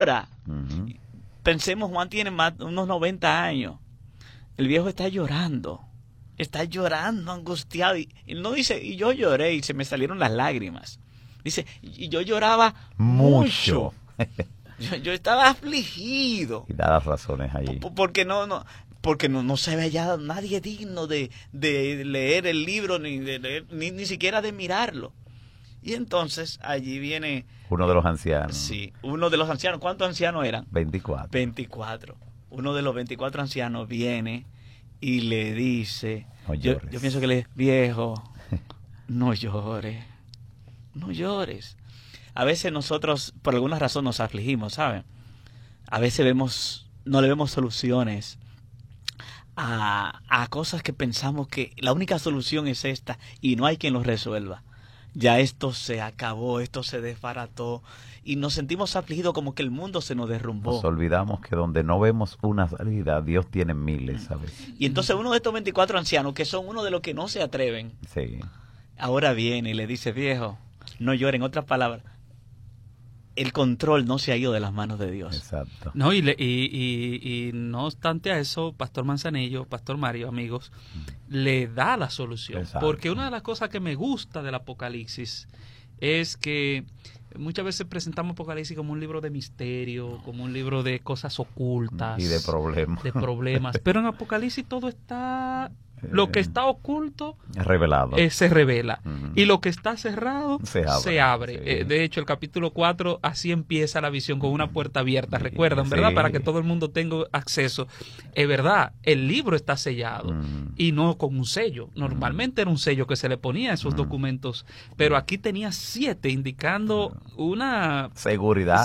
llora. Pensemos, Juan tiene unos 90 años. El viejo está llorando, angustiado. Y él no dice, y yo lloré y se me salieron las lágrimas. Dice, y yo lloraba mucho. Yo estaba afligido. Y da las razones allí. Porque no se veía nadie digno de leer el libro, ni siquiera de mirarlo. Y entonces allí viene... Uno de los ancianos. Sí, uno de los ancianos. ¿Cuántos ancianos eran? 24. 24. Uno de los 24 ancianos viene y le dice... No yo pienso que le dice, viejo, no llores. No llores. A veces nosotros, por alguna razón, nos afligimos, ¿saben? A veces no le vemos soluciones a cosas que pensamos que la única solución es esta y no hay quien los resuelva. Ya esto se acabó, esto se desbarató y nos sentimos afligidos como que el mundo se nos derrumbó. Nos olvidamos que donde no vemos una salida, Dios tiene miles, ¿sabes? Y entonces uno de estos 24 ancianos, que son uno de los que no se atreven, sí, ahora viene y le dice, viejo, no llore. En otras palabras, el control no se ha ido de las manos de Dios. Exacto. No, y no obstante a eso, Pastor Manzanillo, Pastor Mario, amigos, le da la solución. Exacto. Porque una de las cosas que me gusta del Apocalipsis es que muchas veces presentamos Apocalipsis como un libro de misterio, como un libro de cosas ocultas. Y de problemas. De problemas. Pero en Apocalipsis todo está... Lo que está oculto revelado. Se revela. Y lo que está cerrado se abre. Sí. De hecho, el capítulo 4 así empieza la visión, con una puerta abierta. Recuerdan, ¿verdad? Sí. Para que todo el mundo tenga acceso. Es verdad, el libro está sellado y no con un sello. Normalmente era un sello que se le ponía a esos documentos, pero aquí tenía 7, indicando una seguridad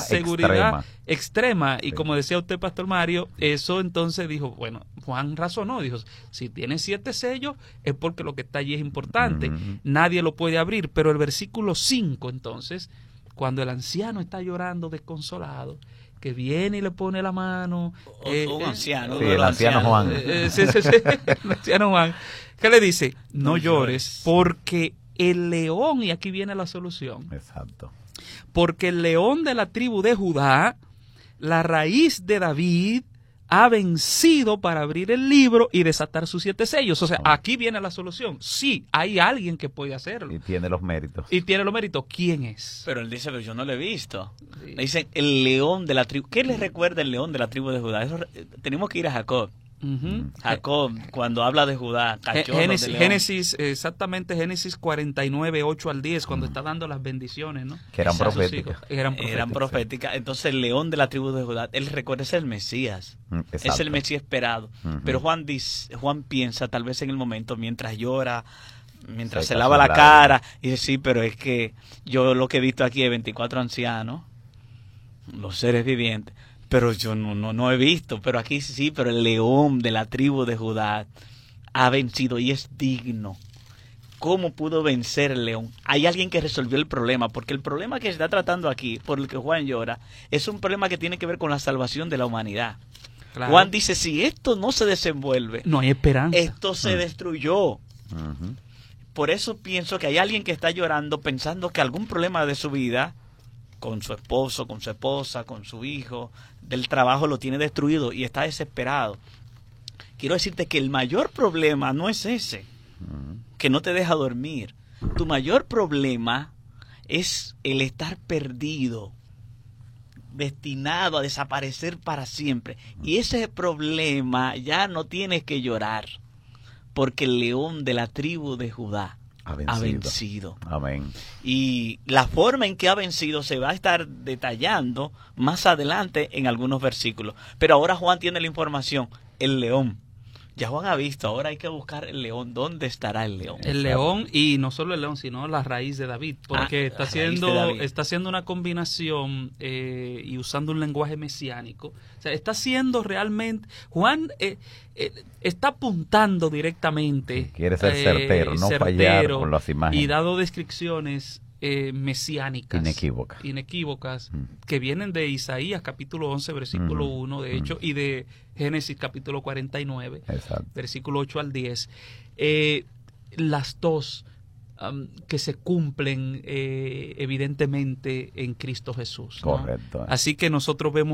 extrema. Y sí. como decía usted, Pastor Mario, eso entonces dijo, bueno, Juan razonó, dijo, si tiene 7 sellos es porque lo que está allí es importante. Nadie lo puede abrir. Pero el versículo 5, entonces, cuando el anciano está llorando desconsolado, que viene y le pone la mano... un anciano. Sí, el anciano Juan. El anciano Juan. ¿Qué le dice? No llores, porque el león, y aquí viene la solución. Exacto. Porque el león de la tribu de Judá, la raíz de David, ha vencido para abrir el libro y desatar sus 7 sellos. O sea, aquí viene la solución. Sí, hay alguien que puede hacerlo. Y tiene los méritos. ¿Quién es? Pero él dice, pero yo no lo he visto. Sí. Le dicen el león de la tribu. ¿Qué le recuerda el león de la tribu de Judá? Eso, tenemos que ir a Jacob. Jacob, cuando habla de Judá, Génesis, exactamente Génesis 49, 8 al 10, cuando está dando las bendiciones, ¿no? Que eran proféticas. Eran proféticas. Entonces el león de la tribu de Judá, él recuerda, es el Mesías. Exacto. Es el Mesías esperado. Pero Juan piensa, tal vez en el momento, mientras llora, mientras se lava la cara, y dice, sí, pero es que yo lo que he visto aquí es 24 ancianos, los seres vivientes, pero yo no he visto, pero aquí sí, pero el león de la tribu de Judá ha vencido y es digno. ¿Cómo pudo vencer el león? Hay alguien que resolvió el problema, porque el problema que se está tratando aquí, por el que Juan llora, es un problema que tiene que ver con la salvación de la humanidad. Claro. Juan dice, si esto no se desenvuelve, no hay esperanza. Esto se destruyó. Por eso pienso que hay alguien que está llorando pensando que algún problema de su vida, con su esposo, con su esposa, con su hijo, del trabajo, lo tiene destruido y está desesperado. Quiero decirte que el mayor problema no es ese, que no te deja dormir. Tu mayor problema es el estar perdido, destinado a desaparecer para siempre. Y ese problema ya no tienes que llorar, porque el león de la tribu de Judá ha vencido. Amén. Y la forma en que ha vencido se va a estar detallando más adelante en algunos versículos. Pero ahora Juan tiene la información, el león. Ya Juan ha visto, ahora hay que buscar el león. ¿Dónde estará el león? El león, y no solo el león, sino la raíz de David, porque está haciendo una combinación y usando un lenguaje mesiánico. O sea, está haciendo realmente, Juan está apuntando directamente. Quiere ser certero, no fallar con las imágenes. Y dado descripciones mesiánicas, inequívocas, que vienen de Isaías capítulo 11, versículo 1, de hecho, y de Génesis capítulo 49, versículo 8 al 10. Las dos que se cumplen evidentemente en Cristo Jesús, ¿no? Correcto. Así que nosotros vemos